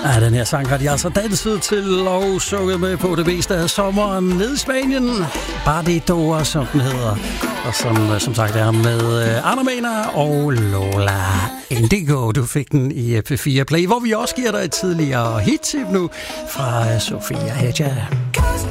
Ja, den her sang har de altså danset til og sunget med på det meste af sommeren nede i Spanien. Badidora, som den hedder. Og som sagt er med Anna Mena og Lola Indigo. Du fik den i P4 Play, hvor vi også giver dig et tidligere hit-tip nu fra Sofia Hedja.